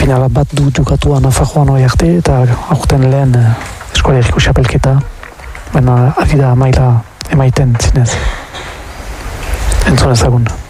finala bat du jukatua Nafarroan hori arte, eta aurten lehen eskolegiko xapelketa, baina ari da maila emaiten zinez. Entzun ezagun.